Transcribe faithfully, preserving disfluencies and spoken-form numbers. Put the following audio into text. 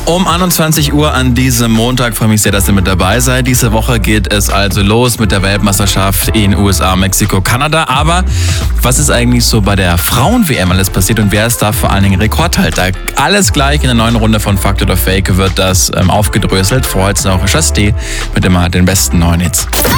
Um einundzwanzig Uhr an diesem Montag. Freue mich sehr, dass ihr mit dabei seid. Diese Woche geht es also los mit der Weltmeisterschaft in U S A, Mexiko, Kanada. Aber was ist eigentlich so bei der Frauen-W M alles passiert und wer ist da vor allen Dingen Rekordhalter? Alles gleich in der neuen Runde von Fakt oder Fake wird das ähm, aufgedröselt. Vorher jetzt noch Chastee mit immer den besten neuen Hits.